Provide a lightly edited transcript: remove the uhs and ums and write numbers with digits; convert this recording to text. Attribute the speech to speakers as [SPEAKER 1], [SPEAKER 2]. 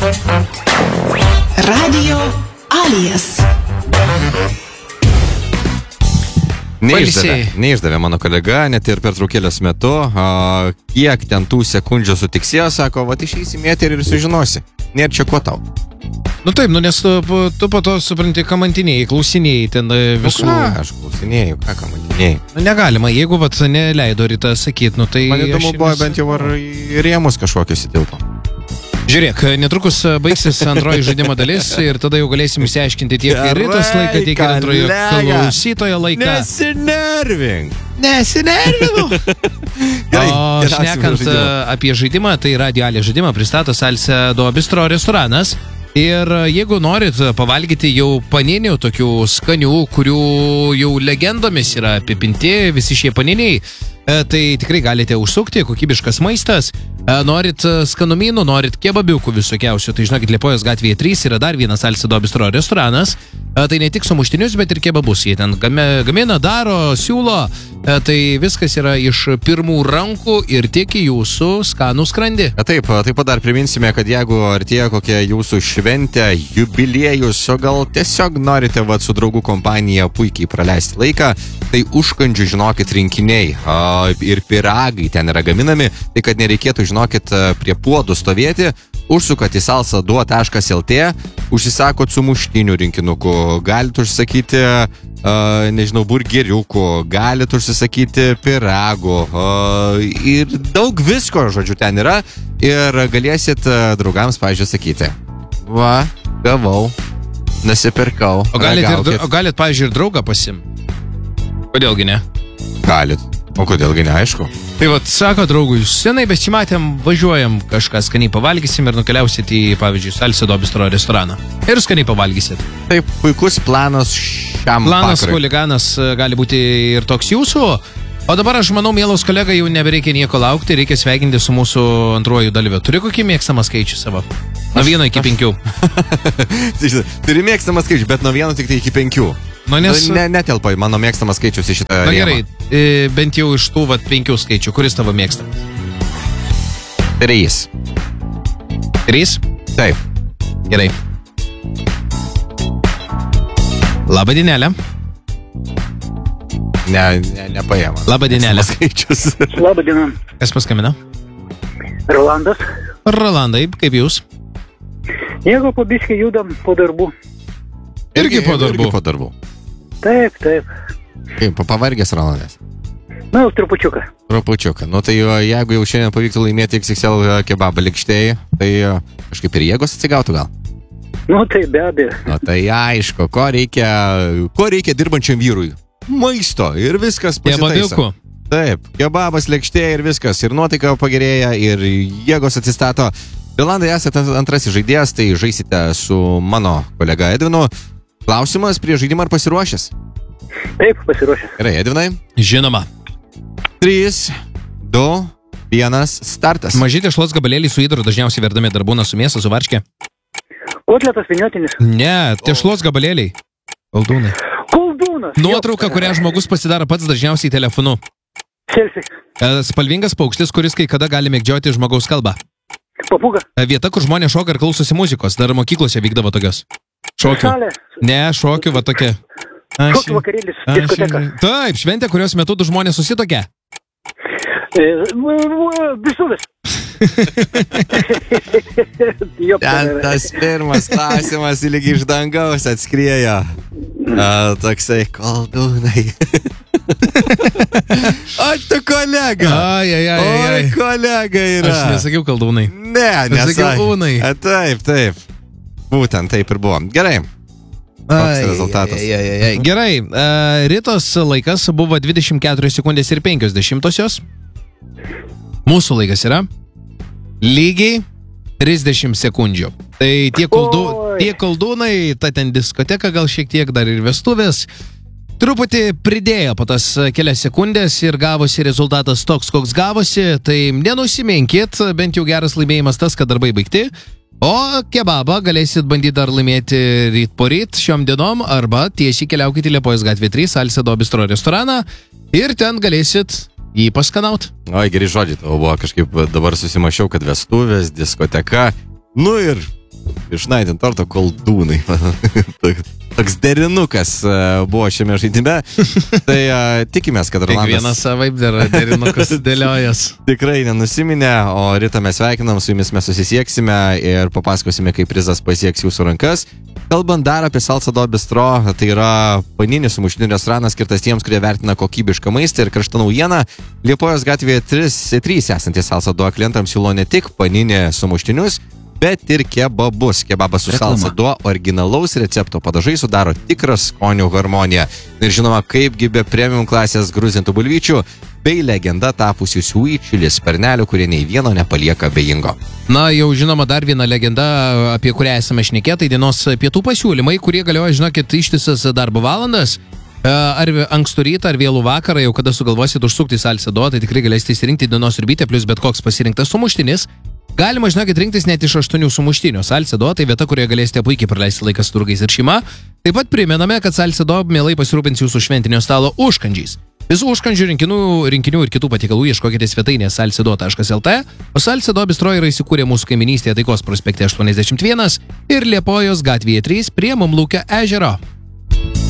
[SPEAKER 1] Radio Alijas.
[SPEAKER 2] Neišdavė mano kolega, net ir pertraukėlės metu, kiek ten tų sekundžių sutiksėjo, sako, va, išeisi mėterį ir sužinosi. Nėra čia ko tau.
[SPEAKER 3] Nu taip, nes tu po to supranti, kamantinėjai, klausinėjai ten visų...
[SPEAKER 2] Nu ką, aš klausinėjau, ką kamantinėjai.
[SPEAKER 3] Nu negalima, jeigu vat neleido rytą sakyti, nu tai...
[SPEAKER 2] Man įdomu buvo bent jau ar rėmus kažkokius įtilpo.
[SPEAKER 3] Žiūrėk, netrukus baigsis antroji žaidimo dalis ir tada jau galėsim išsiaiškinti tiek ir rytos laiką, tiek ir antrojo klausytojo laiką.
[SPEAKER 2] Nesinervinu!
[SPEAKER 3] O šnekant apie žaidimą, tai Radio Alijas žaidimą pristato Salcedo Bistro restoranas. Ir jeigu norit pavalgyti jau paninių tokių skanių, kurių jau legendomis yra apipinti visi šie paniniai, tai tikrai galite užsukti, kokybiškas maistas. Norit skanumynų, norit kebabiukų visokiausių, tai žinokit, Liepojos gatvėje 3 yra dar vienas Salcedo Bistro restoranas. Tai ne tik sumuštinius, bet ir kebabus. Jie ten gamina, daro, siūlo. Tai viskas yra iš pirmų rankų ir tiek į jūsų skanų skrandį.
[SPEAKER 2] Taip pat dar priminsime, kad jeigu artėja kokia jūsų šventė, jubiliejus, o gal tiesiog norite su draugų kompanija puikiai praleisti laiką, tai užkandžių, žinokit, rinkiniai ir piragai ten yra gaminami, tai kad nereikėtų, žinokit, prie puodų stovėti, užsukat į salsa2.lt, užsisakot sumuštinių rinkinukų, galite užsakyti, nežinau, burgeriukų, galite užsisakyti piragų ir daug visko, žodžiu, ten yra ir galėsit draugams, pavyzdžiui, sakyti, va, gavau, nusipirkau.
[SPEAKER 3] O galit, pavyzdžiui, ir draugą pasim? Kodėlgi ne?
[SPEAKER 2] Galit. O kodėlgi ne, aišku?
[SPEAKER 3] Tai vat, sako draugui, senai besimatėm, važiuojam kažką skaniai pavalgysim ir nukeliausit į, pavyzdžiui, Salcedo Bistro restoraną. Ir skaniai pavalgysit.
[SPEAKER 2] Taip, puikus planas šiam
[SPEAKER 3] planas
[SPEAKER 2] vakarui.
[SPEAKER 3] Huliganas gali būti ir toks jūsų. O dabar aš manau, mielos kolega, jau nebereikia nieko laukti, reikia sveikinti su mūsų antruoju dalyviu. Turi kokį mėgstamą skaičių savo? Nuo 1 iki 5.
[SPEAKER 2] Turi mėgstamą skaičių, bet nuo 1 tik tai iki 5.
[SPEAKER 3] Nu, nes...
[SPEAKER 2] Netelpa mano mėgstamas skaičius į šitą rėmą.
[SPEAKER 3] Na gerai, bent jau iš tų 5 skaičių, kuris tavo mėgstamas?
[SPEAKER 2] 3.
[SPEAKER 3] 3?
[SPEAKER 2] Taip.
[SPEAKER 3] Gerai. Labą dienelę.
[SPEAKER 2] Nepaėma.
[SPEAKER 3] Labą dienelę.
[SPEAKER 2] Skaičius.
[SPEAKER 4] Labą dieną.
[SPEAKER 3] Kas paskambino?
[SPEAKER 4] Rolandas.
[SPEAKER 3] Rolandai, kaip jūs?
[SPEAKER 4] Jeigu po biškį judam po darbų.
[SPEAKER 3] Irgi po darbų.
[SPEAKER 4] Taip.
[SPEAKER 2] Kaip, pavargęs Rolandas?
[SPEAKER 4] Na, trupučiuką.
[SPEAKER 2] Nu tai jeigu jau šiandien pavyktų laimėti XXL kebabą lėkštėje, tai kažkaip ir jėgos atsigautų gal?
[SPEAKER 4] Nu tai be abejo.
[SPEAKER 2] Nu tai aišku, ko reikia dirbančiam vyrui? Maisto ir viskas pasitaiso.
[SPEAKER 3] Kebabiukų.
[SPEAKER 2] Taip, kebabas lėkštėje ir viskas, ir nuotaika pagerėja, ir jėgos atsistato. Rolandai, esate antrasis žaidėjas, tai žaisite su mano kolega Edvinu. Klausimas prie žaidimą ar pasiruošęs?
[SPEAKER 4] Taip, pasiruošęs.
[SPEAKER 2] Gerai, Edvinai.
[SPEAKER 3] Žinoma.
[SPEAKER 2] 3, 2, 1, startas.
[SPEAKER 3] Mažytė šlos gabalėliai su įdaru dažniausiai verdami darbūna su mėsa, su varške.
[SPEAKER 4] Kotletas viniotinis.
[SPEAKER 3] Ne, šlos gabalėliai. Koldūnai.
[SPEAKER 4] Koldūnas.
[SPEAKER 3] Nuotrauka, kurią žmogus pasidaro pats dažniausiai telefonu.
[SPEAKER 4] Selfie.
[SPEAKER 3] Spalvingas paukštis, kuris kai kada gali mėgdžioti žmogaus kalbą.
[SPEAKER 4] Papūga.
[SPEAKER 3] Vieta, kur žmonės šoka ir klausosi muzikos. Dar mokyklose vykdavo tokios. Šokių.
[SPEAKER 4] Salė.
[SPEAKER 3] Ne, šokių, va tokia.
[SPEAKER 4] Šokių vakarėlis, diskoteka.
[SPEAKER 3] Taip, šventė, kurios metu du žmonės susitokia.
[SPEAKER 4] Visuvės.
[SPEAKER 2] Ten tas pirmas klausimas lyg iš dangaus atskriejo. Toksai koldūnai. O tu kolega.
[SPEAKER 3] Ai.
[SPEAKER 2] O kolega yra.
[SPEAKER 3] Aš nesakiau koldūnai.
[SPEAKER 2] Ne,
[SPEAKER 3] Aš sakiau ūnai.
[SPEAKER 2] Taip. Būtent taip ir buvo. Gerai. Koks rezultatas?
[SPEAKER 3] Gerai, Ritos laikas buvo 24 sekundės ir 50. Mūsų laikas yra lygiai 30 sekundžių. Tai tie koldūnai, ta ten diskoteka gal šiek tiek, dar ir vestuvės, truputį pridėjo po tas kelias sekundės ir gavosi rezultatas toks, koks gavosi. Tai nenusiminkit, bent jau geras laimėjimas tas, kad darbai baigti. O kebabą galėsit bandyti dar laimėti ryt po ryt šiom dienom arba tiesiai keliaukite į Liepojos gatvė 3 Salcedo Bistro restoraną ir ten galėsit jį paskanaut.
[SPEAKER 2] Oi, geri žodžiai, tavo buvo kažkaip dabar susimašiau, kad vestuvės, diskoteka, nu ir Išnaidint torto koldūnai. Toks derinukas buvo šiame žaidime. Tai tikimės, kad Rolandas...
[SPEAKER 3] Kiekvienas savaip derinukas dėliojas.
[SPEAKER 2] Tikrai nenusiminė, o rytą mes sveikinam, su jumis mes susisieksime ir papasakosime, kaip prizas pasieks jūsų rankas. Kalbant dar apie Salsado Bistro, tai yra paninis sumuštinių restoranas skirtas tiems, kurie vertina kokybišką maistą ir karštą naujieną. Liepojos gatvėje 3 esantys Salsado klientams siūlo ne tik paninį sumuštinius, bet ir kebabus. Kebabas su Salsado originalaus recepto padažai sudaro tikrą skonių harmoniją. Ir žinoma, kaipgi be premium klasės gruzintų bulvyčių bei legenda tapusių sweet chili sparnelių, kurie nei vieno nepalieka abejingo.
[SPEAKER 3] Na, jau žinoma, dar viena legenda, apie kurią esame šnekėję, tai dienos pietų pasiūlymai, kurie galioja, žinokit, ištisas darbo valandas. Ar ankstų rytą, ar vėlų vakarą, jau kada sugalvosit užsukti į Salsado, tai tikrai galėsite įsirinkti dienos siurbytę plus bet koks pasirinktas sumuštinis. Galima, žinokit, rinktis net iš 8 sumuštinių. Salsado tai vieta, kurioje galėsite puikiai praleisti laiką su draugais ir šeima. Taip pat primename, kad Salsado mielai pasirūpins jūsų šventinio stalo užkandžiais. Visų užkandžių rinkinių ir kitų patiekalų ieškokite svetainėje salsado.lt, o Salsado Bistro yra įsikūrę mūsų kaiminystėje Taikos prospekte 81 ir Liepojos gatvėje 3 prie Mumlūkio ežero.